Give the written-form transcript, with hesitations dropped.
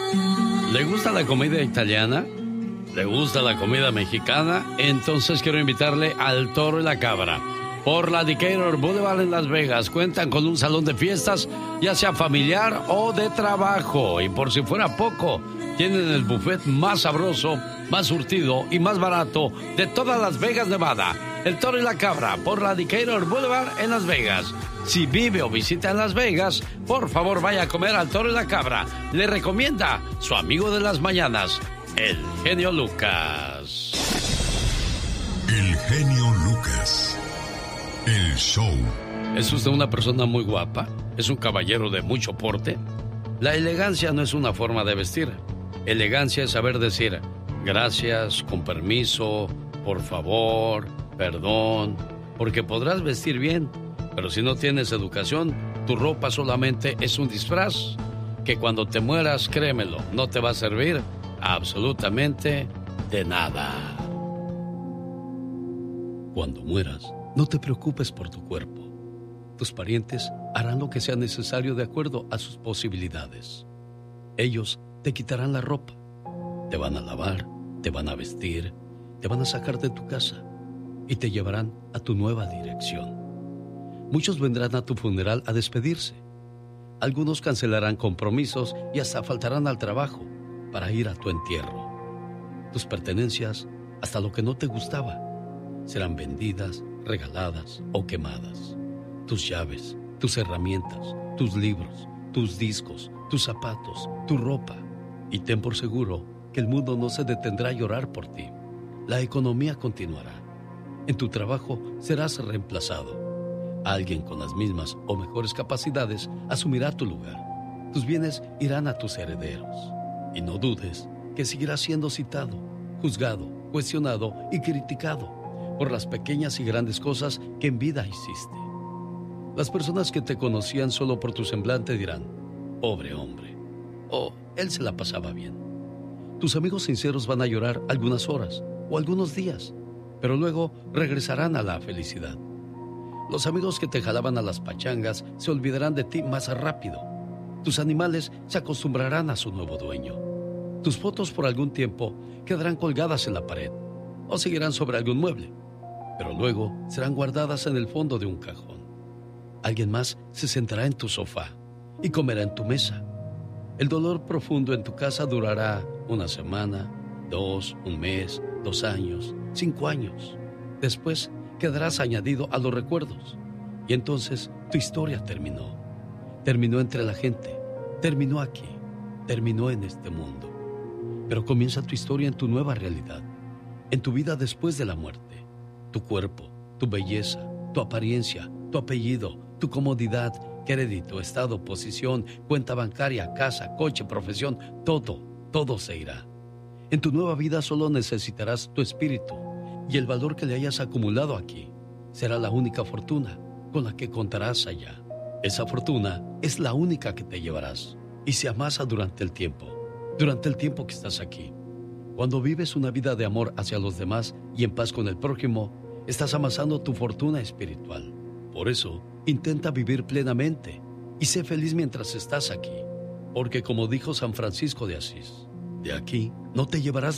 ¿Le gusta la comida italiana? ¿Le gusta la comida mexicana? Entonces quiero invitarle al Toro y la Cabra. Por la Decatur Boulevard en Las Vegas. Cuentan con un salón de fiestas, ya sea familiar o de trabajo. Y por si fuera poco, tienen el buffet más sabroso, más surtido y más barato de todas Las Vegas, Nevada. El Toro y la Cabra, por la Decatur Boulevard en Las Vegas. Si vive o visita en Las Vegas, por favor vaya a comer al Toro y la Cabra. Le recomienda su amigo de las mañanas, el genio Lucas. El genio Lucas. El show. ¿Es usted una persona muy guapa? ¿Es un caballero de mucho porte? La elegancia no es una forma de vestir. Elegancia es saber decir gracias, con permiso, por favor, perdón. Porque podrás vestir bien, pero si no tienes educación, tu ropa solamente es un disfraz que cuando te mueras, créemelo, no te va a servir absolutamente de nada. Cuando mueras, no te preocupes por tu cuerpo. Tus parientes harán lo que sea necesario de acuerdo a sus posibilidades. Ellos te quitarán la ropa, te van a lavar, te van a vestir, te van a sacar de tu casa y te llevarán a tu nueva dirección. Muchos vendrán a tu funeral a despedirse. Algunos cancelarán compromisos y hasta faltarán al trabajo para ir a tu entierro. Tus pertenencias, hasta lo que no te gustaba, serán vendidas, regaladas o quemadas. Tus llaves, tus herramientas, tus libros, tus discos, tus zapatos, tu ropa. Y ten por seguro que el mundo no se detendrá a llorar por ti. La economía continuará. En tu trabajo serás reemplazado. Alguien con las mismas o mejores capacidades asumirá tu lugar. Tus bienes irán a tus herederos. Y no dudes que seguirás siendo citado, juzgado, cuestionado y criticado por las pequeñas y grandes cosas que en vida hiciste. Las personas que te conocían solo por tu semblante dirán, pobre hombre, o él se la pasaba bien. Tus amigos sinceros van a llorar algunas horas o algunos días, pero luego regresarán a la felicidad. Los amigos que te jalaban a las pachangas se olvidarán de ti más rápido. Tus animales se acostumbrarán a su nuevo dueño. Tus fotos por algún tiempo quedarán colgadas en la pared o seguirán sobre algún mueble, pero luego serán guardadas en el fondo de un cajón. Alguien más se sentará en tu sofá y comerá en tu mesa. El dolor profundo en tu casa durará una semana, 2, un mes, 2 años, 5 años. Después quedarás añadido a los recuerdos. Y entonces tu historia terminó. Terminó entre la gente. Terminó aquí. Terminó en este mundo. Pero comienza tu historia en tu nueva realidad. En tu vida después de la muerte. Tu cuerpo, tu belleza, tu apariencia, tu apellido, tu comodidad, crédito, estado, posición, cuenta bancaria, casa, coche, profesión, todo se irá. En tu nueva vida solo necesitarás tu espíritu y el valor que le hayas acumulado aquí será la única fortuna con la que contarás allá. Esa fortuna es la única que te llevarás y se amasa durante el tiempo que estás aquí. Cuando vives una vida de amor hacia los demás y en paz con el prójimo, estás amasando tu fortuna espiritual. Por eso, intenta vivir plenamente y sé feliz mientras estás aquí. Porque como dijo San Francisco de Asís, de aquí no te llevarás